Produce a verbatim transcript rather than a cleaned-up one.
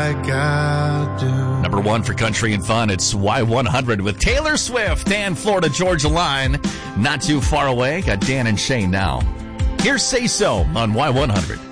like I do. Number one for country and fun, it's Y one hundred with Taylor Swift and Florida Georgia Line. Not too far away. Got Dan and Shane now. Here's Say So on Y one hundred.